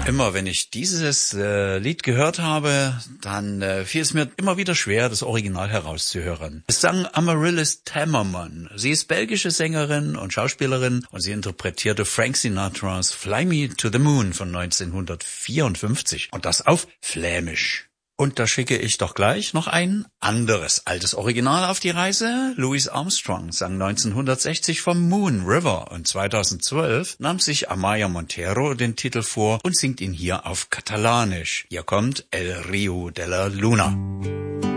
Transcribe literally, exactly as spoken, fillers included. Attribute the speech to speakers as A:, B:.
A: Immer wenn ich dieses äh, Lied gehört habe, dann äh, fiel es mir immer wieder schwer, das Original herauszuhören. Es sang Amaryllis Tammerman. Sie ist belgische Sängerin und Schauspielerin und sie interpretierte Frank Sinatras Fly Me to the Moon von neunzehnhundertvierundfünfzig und das auf Flämisch. Und da schicke ich doch gleich noch ein anderes altes Original auf die Reise. Louis Armstrong sang neunzehnhundertsechzig vom Moon River und zweitausendzwölf nahm sich Amaya Montero den Titel vor und singt ihn hier auf Katalanisch. Hier kommt El Rio de la Luna.